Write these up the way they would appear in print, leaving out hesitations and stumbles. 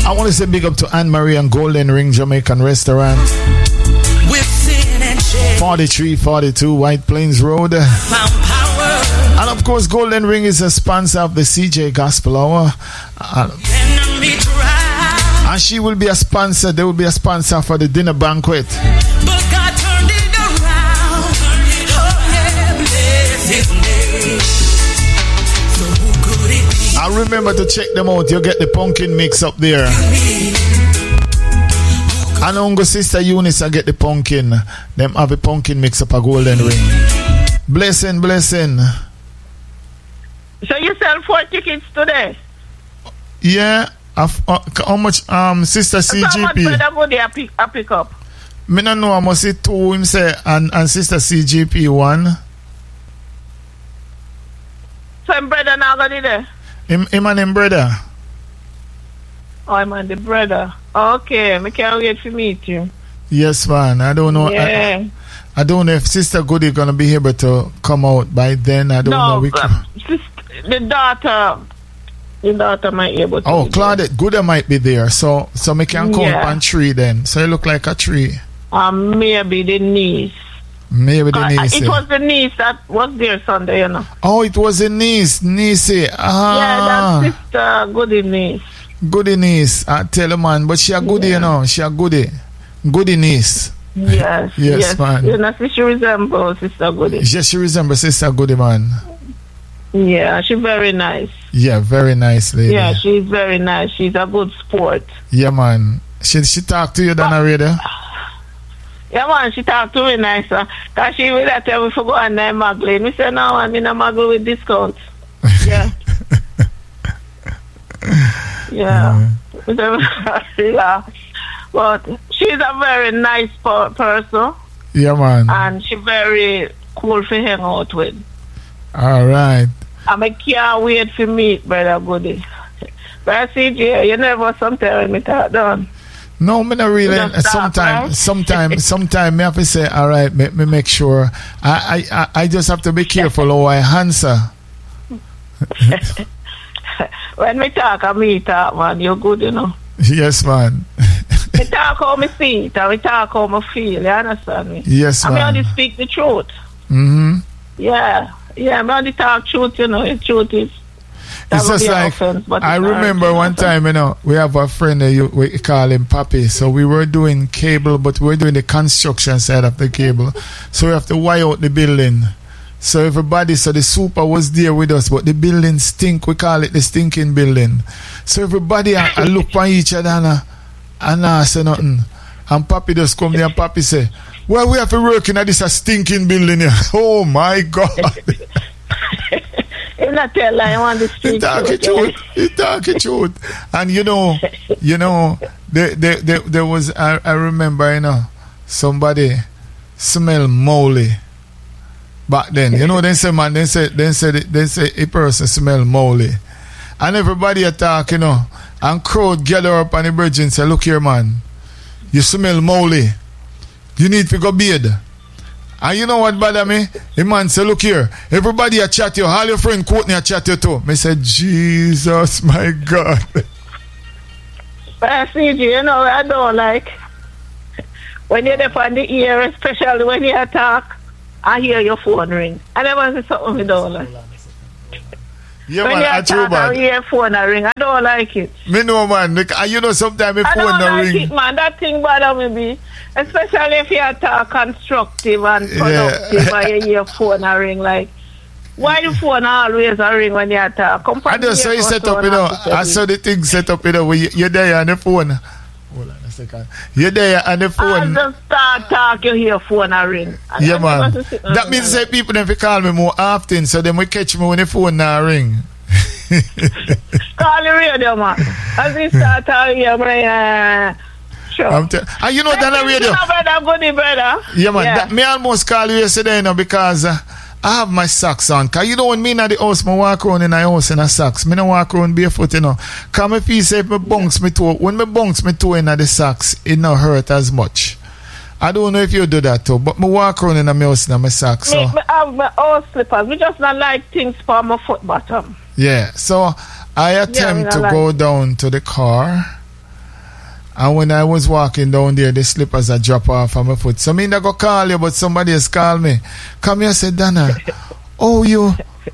I want to say big up to Anne-Marie and Golden Ring Jamaican Restaurant. 4342 White Plains Road. And of course, Golden Ring is a sponsor of the CJ Gospel Hour. And she will be a sponsor. They will be a sponsor for the dinner banquet. I remember to check them out. You get the pumpkin mix up there. And Uncle Sister Eunice, I get the pumpkin. Them have a pumpkin mix up a Golden Ring. Blessing, blessing. So you sell 4 tickets today? Yeah. How much Sister CGP? How much I pick up? Me don't know. I must say 2 him say and Sister CGP 1. So him brother now got it there? Him and him brother. Oh, I'm on the brother. Okay, I can't wait to meet you. Yes, man. I don't know. Yeah. I don't know if Sister Goody gonna be able to come out by then. I don't know. The daughter might be able to. Oh, Claudette Gooder might be there. So me can count on 3 then. So you look like a 3. Maybe the niece. Maybe the niece. It was the niece that was there Sunday, you know. Oh, it was a niece. Yeah, that's Sister Goody niece. Goody niece, I tell you, man. But she a goody, you know. She a goody. Goody niece. Yes. Yes, man. You know, she resembles Sister Goody. Yes, she resembles Sister Goody, man. Yeah, she's very nice. Yeah, very nice lady. Yeah, she's very nice. She's a good sport. Yeah, man. She talk to you down the radio? Yeah, man, she talk to me nice. Because she will tell me for go on there muggling. We say, no, I'm in a muggle with discount. Yeah. Yeah. But she's a very nice person. Yeah, man. And she's very cool to hang out with. All right. I can't wait to meet Brother Goody. But CJ, you never sometimes me talk done. No, me not really. Sometime me have to say, all right, me make sure. I just have to be careful how I answer. When we talk, me talk, man. You're good, you know. Yes, man. We talk how me see it, and we talk how me feel. You understand me? Yes, man. I only speak the truth. Mm-hmm. Yeah, I only talk truth, you know. The truth is. It's just like, offense, I remember one time, you know, we have a friend, we call him Papi. So we were doing cable, but we were doing the construction side of the cable. So we have to wire out the building. So everybody, so the super was there with us, but the building stink. We call it the stinking building. So everybody I look at each other and I say nothing. And Papi just come there and Papi say, well, we have to work in this a stinking building here. Oh my God. It's not tell lie, I want the street. It's talking truth. And you know, there was I remember, you know, somebody smell moly. Back then, you know, they say a person smell moly. And everybody attack, you know, and crowd gather up on the bridge and say, look here, man, you smell moly. You need to go bathe. And you know what bother me? The man say, look here, everybody a chat you, all your friend Courtney a chat you too. Me say, Jesus, my God. But I see you know, I don't like when you're there on the ear, especially when you talk, I hear your phone ring. I never say something we don't like. Yeah, when man, you talk, I hear your phone ring. I don't like it. Me know, man. You know, sometimes my phone don't ring. Like it, man. That thing bother me be. Especially if you talk constructive and productive and you hear your phone ring. Like, why the phone always a ring when you talk? I just saw you set up, you know. I saw the thing set up, you know, where you're there on the phone. Hold on a second. You're there on the phone. I just start talking, you hear your phone a ring. Yeah, man. That means that people never call me more often, so they will catch me when the phone now ring. Call the radio, man. As we start talking, sure. And you know that radio. Brother. Yeah, man. Yeah. Me almost call you yesterday, you know, because I have my socks on. Because you know, when me in the house, I walk around in the house in a socks. I don't walk around barefoot, you know. Because I feel say if I bounce my toe, when I bounce my toe in the socks, it don't hurt as much. I don't know if you do that too, but I walk around in my house in my socks. So. I have my old slippers. We just not like things for my foot bottom. Yeah, so I attempt to go down to the car And when I was walking down there, the slippers are drop off on my foot. So me not go call you, but somebody else call me. Come here, say, Donna, oh, you...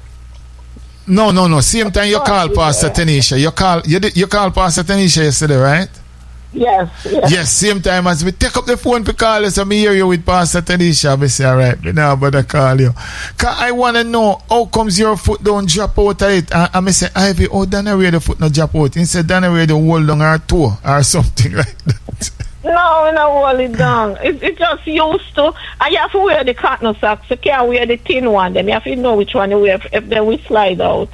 No. Same time you call Pastor Tanisha. You call Pastor Tanisha yesterday, right? Yes. Same time as we take up the phone to call you, so me hear you with Pastor Tanisha. I say, all right, me now better call you. Cause I want to know how comes your foot don't drop out of it. And I say, Ivy, Donna where the foot not drop out? He said, Donna where the hold on her toe or something like that. No, hold it down. It's just used to. And you have to wear the cotton socks. You can't wear the thin one. Then you have to know which one you wear if they will slide out.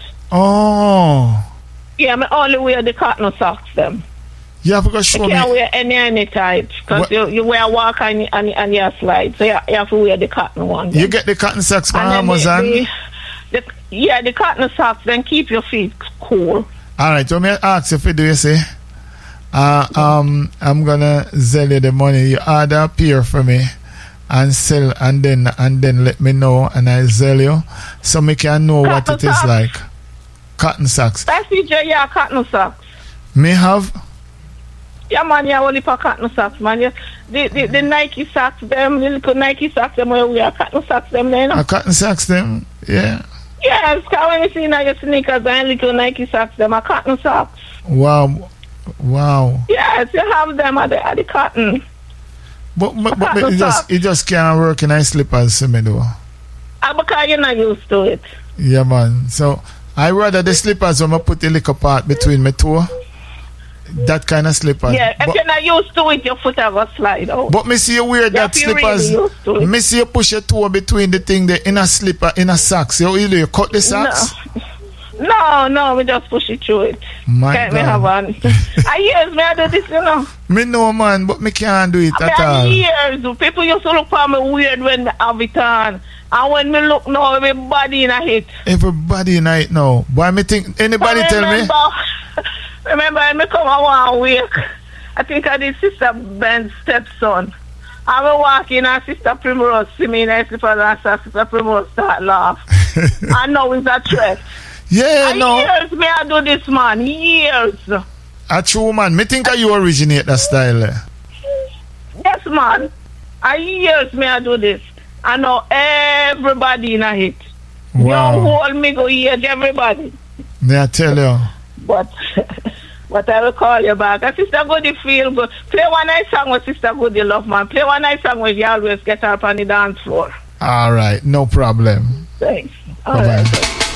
Oh. Yeah, I only wear the cotton socks them. You have to go show me. You can't wear any type because you wear walk and you slide. So you have to wear the cotton one. Then. You get the cotton socks from Amazon? The cotton socks then keep your feet cool. All right, so me ask you if you do, you say? I'm gonna sell you the money. You order a pair for me and sell and then let me know and I sell you so me can know cotton what it socks. Is like. Cotton socks. That's CJ, cotton socks. Me have? Yeah, man, you only for cotton socks, man. The Nike socks, them, the little Nike socks, them where we are cotton socks, them, you know. Cotton socks, them, yeah. Yes, because when you see now your sneakers and little Nike socks, them are cotton socks. Wow. Yes, you have them at the cotton. But it just can't work in nice slippers, me though. Because you're not used to it. Yeah, man. So I rather the slippers when I put the little part between my toe. That kind of slippers. Yeah, if you're not used to it, your foot will slide out. But me see you wear that slippers. Really me see you push your toe between the thing, the inner slipper, inner socks. You cut the socks? No, we just push it through it. My can't God. Me have one. I do this, you know. Me know, man, but me can't do it at all. Years. People used to look for me weird when they have it on. And when me look now, everybody in a hit. Everybody in a hit now. Why me think, anybody tell me? Remember, when me come out 1 week, I think I did Sister Ben's stepson. I was walking and Sister Primrose see me in a slippers and Sister Primrose start laugh. I know it's a threat. Yeah, no. Years me I do this, man. Years. A true man. Me think you originate that style. Yes, man. Years me I do this. I know everybody in a hit. Wow. You hold me go age everybody. May I tell you? But I will call you back. And Sister Goody feel good. Play one nice song with Sister Goody love, man. Play one nice song where you always get up on the dance floor. All right. No problem. Thanks. Bye-bye.